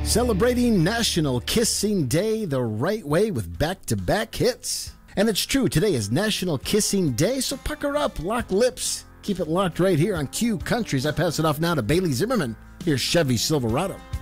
Celebrating National Kissing Day the right way with back-to-back hits. And it's true, today is National Kissing Day, so pucker up, lock lips. Keep it locked right here on Q Countries. I pass it off now to Bailey Zimmerman. Here's Chevy Silverado.